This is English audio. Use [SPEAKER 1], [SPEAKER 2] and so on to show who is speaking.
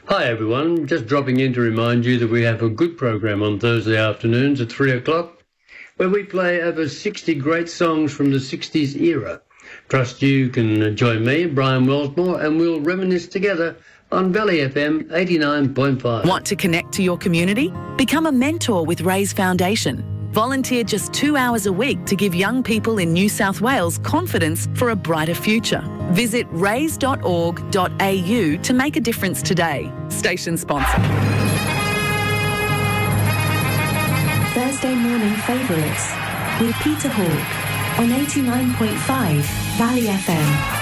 [SPEAKER 1] Hi everyone, just dropping in to remind you that we have a good program on Thursday afternoons at 3 o'clock where we play over 60 great songs from the 60s era. Trust you can join me, Brian Wellsmore, and we'll reminisce together on Valley FM 89.5.
[SPEAKER 2] Want to connect to your community? Become a mentor with Raise Foundation. Volunteer just 2 hours a week to give young people in New South Wales confidence for a brighter future. Visit raise.org.au to make a difference today. Station sponsor.
[SPEAKER 3] Thursday morning favourites with Peter Hawke on 89.5 Valley FM.